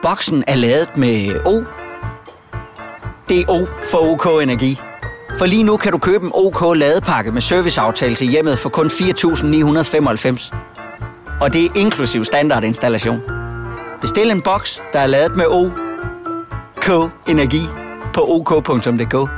boksen er ladet med O. Det er O for OK Energi. For lige nu kan du købe en OK ladepakke med serviceaftale til hjemmet for kun 4.995. Og det er inklusiv standardinstallation. Bestil en boks, der er ladet med OK Energi på ok.dk.